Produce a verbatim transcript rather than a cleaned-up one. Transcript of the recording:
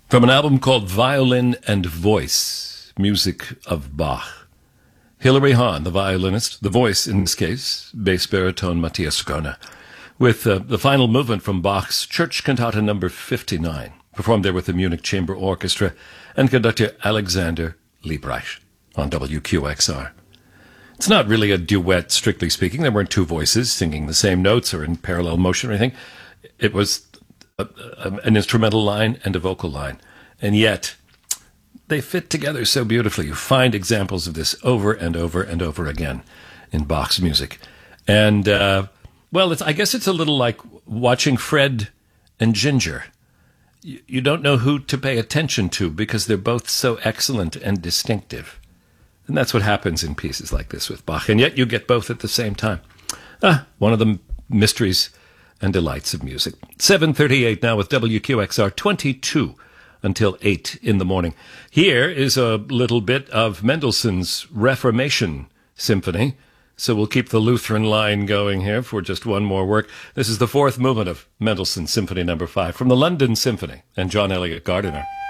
From an album called Violin and Voice, Music of Bach. Hilary Hahn, the violinist, the voice in this case, bass baritone Matthias Körner, with uh, the final movement from Bach's Church Cantata number fifty-nine, performed there with the Munich Chamber Orchestra and conductor Alexander Liebreich on W Q X R. It's not really a duet, strictly speaking. There weren't two voices singing the same notes or in parallel motion or anything. It was a, a, an instrumental line and a vocal line. And yet, they fit together so beautifully. You find examples of this over and over and over again in Bach's music. And, uh, well, it's, I guess it's a little like watching Fred and Ginger. You, you don't know who to pay attention to because they're both so excellent and distinctive. And that's what happens in pieces like this with Bach. And yet you get both at the same time. Ah, one of the mysteries and delights of music. seven thirty-eight now with W Q X R, twenty-two until eight in the morning. Here is a little bit of Mendelssohn's Reformation Symphony. So we'll keep the Lutheran line going here for just one more work. This is the fourth movement of Mendelssohn Symphony number five from the London Symphony and John Elliott Gardiner.